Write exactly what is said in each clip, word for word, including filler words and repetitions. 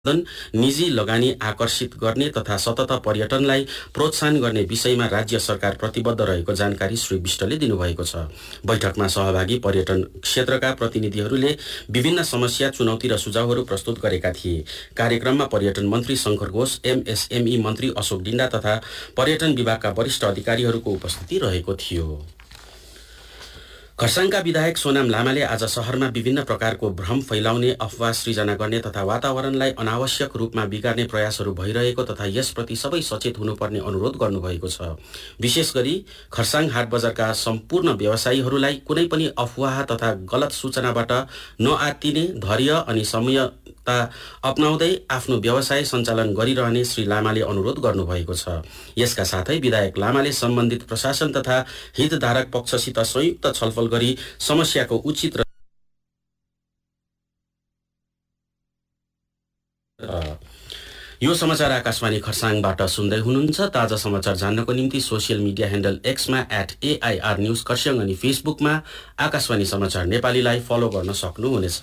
निजी लगानी आकर्षित गर्ने तथा सतत पर्यटनलाई प्रोत्साहन गर्ने विषयमा राज्य सरकार प्रतिबद्ध रहेको जानकारी श्री विष्टले दिनुभएको छ। बैठकमा सहभागी पर्यटन क्षेत्रका प्रतिनिधिहरूले विभिन्न समस्या, चुनौती र सुझावहरू प्रस्तुत गरेका थिए। कार्यक्रममा पर्यटन मन्त्री शंकर घोष, एमएसएमई मन्त्री अशोक डिण्डा तथा पर्यटन विभागका वरिष्ठ अधिकारीहरूको उपस्थिति रहेको थियो। खरसाङका विधायक सोनाम लामाले आज शहरमा विभिन्न प्रकारको भ्रम फैलाउने, अफवाह सृजना गर्ने तथा वातावरणलाई अनावश्यक रूपमा बिगार्ने प्रयासहरू भइरहेको तथा यसप्रति सबै सचेत हुनुपर्ने अनुरोध गर्नुभएको छ। विशेष गरी खरसाङ हाट बजारका सम्पूर्ण व्यवसायीहरूलाई कुनै पनि अफवाह तथा गलत सूचनाबाट नआत्तिने, धैर्य अनि संयमता अपनाउँदै आफ्नो व्यवसाय सञ्चालन गरिरहने श्री लामाले अनुरोध गर्नुभएको छ। यसका साथै विधायक लामाले सम्बन्धित प्रशासन तथा हितधारक पक्षसित संयुक्त छलफल गरी समस्याको उचित र यो समाचार आकाशवाणी खरसाङबाट सुन्दै हुनुहुन्छ। ताजा समाचार जान्नको निम्ति social media handle एक्समा at AIR news Kurseong अनि फेसबुकमा आकाशवाणी समाचार नेपालीलाई फलो गर्न सक्नुहुनेछ।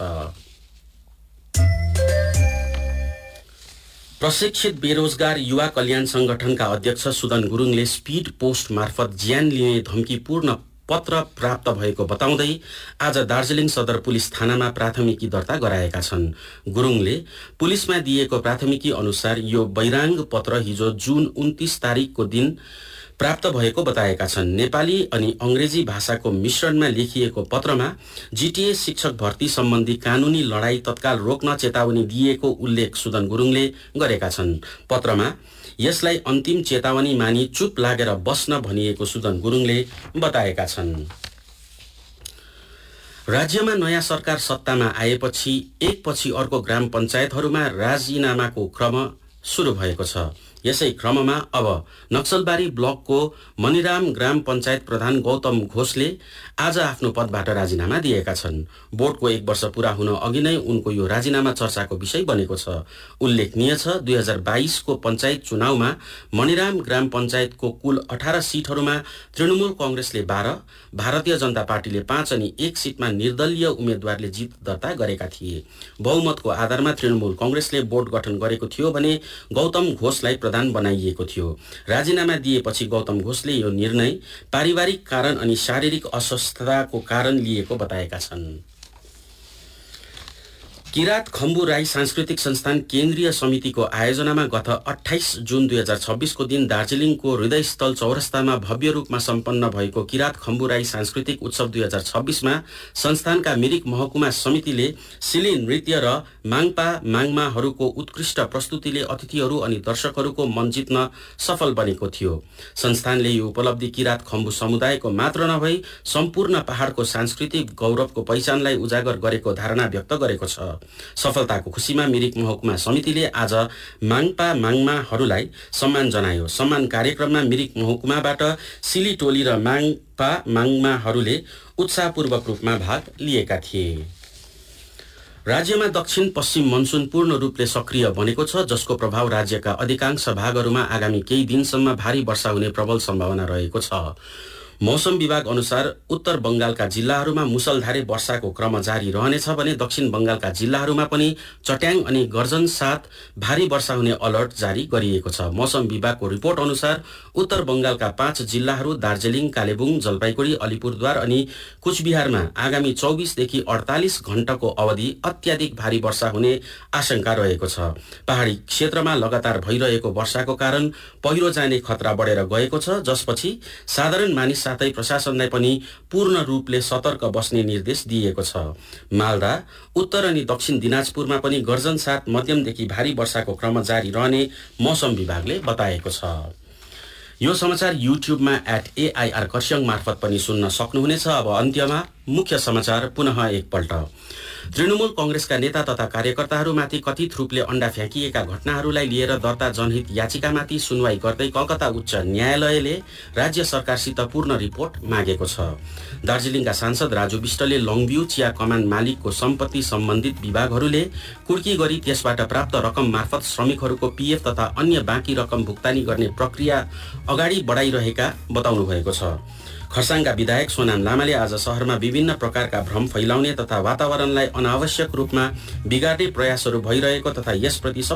प्रशिक्षित बेरोजगार युवा कल्याण संगठनका अध्यक्ष सुदन गुरुङले स्पीड पोस्ट मार्फत ज्यान लिने धम्कीपूर्ण पत्र प्राप्त भएको बताउँदै आज दार्जिलिङ सदर पुलिस थानामा प्राथमिकी दर्ता गराएका छन्। गुरुङले पुलिसमा दिएको प्राथमिकी अनुसार यो बैराङ्ग पत्र हिजो जुन उन्तीस तारिकको दिन प्राप्त भएको बताएका छन्। नेपाली अनि अंग्रेजी भाषाको मिश्रणमा लेखिएको पत्रमा जीटीए शिक्षक भर्ती सम्बन्धी कानूनी लडाई तत्काल रोक्न चेतावनी दिएको उल्लेख सुदन गुरुङले गरेका छन्। पत्रमा यसलाई अन्तिम चेतावनी मानी चुप लागेर बस्न भनिएको सुदन गुरुङले बताएका छन्। राज्यमा नयाँ सरकार सत्तामा आएपछि एकपछि अर्को ग्राम पञ्चायतहरूमा राजीनामाको क्रम सुरु भएको छ। यसै क्रममा अब नक्सलबारी ब्लकको मनिराम ग्राम पञ्चायत प्रधान गौतम घोषले आज आफ्नो पदबाट राजीनामा दिएका छन्। बोर्डको एक वर्ष पूरा हुन अघि नै उनको यो राजीनामा चर्चाको विषय बनेको छ। उल्लेखनीय छ, दुई हजार बाइसको पञ्चायत चुनावमा मनिराम ग्राम पञ्चायतको कुल अठार सीटहरूमा तृणमूल कंग्रेसले बाह्र, भारतीय जनता पार्टीले पाँच अनि एक सीटमा निर्दलीय उम्मेद्वारले जित दर्ता गरेका थिए। बहुमतको आधारमा तृणमूल कंग्रेसले बोर्ड गठन गरेको थियो भने गौतम घोषलाई प्रधान बनाइएको थियो। राजीनामा दिएपछि गौतम घोषले यो निर्णय पारिवारिक कारण अनि शारीरिक अस्वस्थताको कारण लिएको बताएका छन्। किरात खम्बु राई सांस्कृतिक संस्थान केन्द्रीय समितिको आयोजनामा गत अट्ठाइस जुन दुई हजार छब्बीसको दिन दार्जिलिङको हृदयस्थल चौरस्तामा भव्य रूपमा सम्पन्न भएको किरात खम्बु राई सांस्कृतिक उत्सव दुई हजार छब्बीसमा संस्थानका मिरिक महकुमा समितिले सिली नृत्य र माङपा माङमाहरूको उत्कृष्ट प्रस्तुतिले अतिथिहरू अनि दर्शकहरूको मन जित्न सफल बनेको थियो। संस्थानले यो उपलब्धि किरात खम्बु समुदायको मात्र नभई सम्पूर्ण पहाडको सांस्कृतिक गौरवको पहिचानलाई उजागर गरेको धारणा व्यक्त गरेको छ। सफलताको खुशीमा मिरिक महकुमा समितिले आज माङपा माङमाहरूलाई सम्मान जनायो। सम्मान कार्यक्रममा मिरिक महकुमाबाट सिली टोली र माङपा माङमाहरूले उत्साहपूर्वक रूपमा भाग लिएका थिए। राज्यमा दक्षिण पश्चिम मनसुन पूर्ण रूपले सक्रिय बनेको छ, जसको प्रभाव राज्यका अधिकांश भागहरूमा आगामी केही दिनसम्म भारी वर्षा हुने प्रबल सम्भावना रहेको छ। मौसम विभाग अनुसार उत्तर बंगालका जिल्लाहरूमा मुसलधारे वर्षाको क्रम जारी रहनेछ भने दक्षिण बंगालका जिल्लाहरूमा पनि चट्याङ अनि गर्जन साथ भारी वर्षा हुने अलर्ट जारी गरिएको छ। मौसम विभागको रिपोर्ट अनुसार उत्तर बंगालका पाँच जिल्लाहरू दार्जिलिङ, कालेबुङ, जलपाइगुडी, अलिपुरद्वार अनि कुचबिहारमा आगामी चौबीसदेखि अडतालिस घण्टाको अवधि अत्याधिक भारी वर्षा हुने आशंका रहेको छ। पहाडी क्षेत्रमा लगातार भइरहेको वर्षाको कारण पहिरो जाने खतरा बढेर गएको छ, जसपछि साधारण मानिस साथै प्रशासनलाई पनि पूर्ण रूपले सतर्क बस्ने निर्देश दिएको छ। मालदा, उत्तर अनि दक्षिण दिनाजपुरमा पनि गर्जन साथ मध्यमदेखि भारी वर्षाको क्रम जारी रहने मौसम विभागले बताएको छ। यो समाचार युट्युबमा एट एआईआर खरसाङ मार्फत पनि सुन्न सक्नुहुनेछ। अब अन्त्यमा मुख्य समाचार पुनः एकपल्ट। तृणमूल कंग्रेसका नेता तथा कार्यकर्ताहरूमाथि कथित रूपले अण्डा फ्याँकिएका घटनाहरूलाई लिएर दर्ता जनहित याचिकामाथि सुनवाई गर्दै कलकत्ता उच्च न्यायालयले राज्य सरकारसित पूर्ण रिपोर्ट मागेको छ। दार्जिलिङका सांसद राजु विष्टले लङभ्यू चिया कमान मालिकको सम्पत्ति सम्बन्धित विभागहरूले कुर्की गरी त्यसबाट प्राप्त रकम मार्फत श्रमिकहरूको पीएफ तथा अन्य बाँकी रकम भुक्तानी गर्ने प्रक्रिया अगाडि बढाइरहेका बताउनु भएको छ। खरसाङका विधायक सोनाम लामाले आज शहरमा विभिन्न प्रकारका भ्रम फैलाउने तथा वातावरणलाई अनावश्यक रूपमा बिगार्ने प्रयासहरू भइरहेको तथा यसप्रति